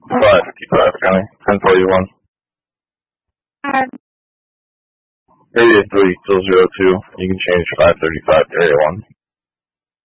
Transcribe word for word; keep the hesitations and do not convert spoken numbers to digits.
five fifty-five, County. ten forty-one. Area three, still zero two. You can change five thirty-five to area one.